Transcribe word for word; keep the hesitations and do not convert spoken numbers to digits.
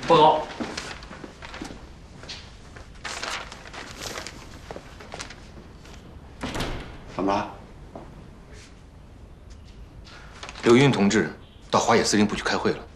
报告。 怎么了？ 刘云同志到华野司令部去开会了。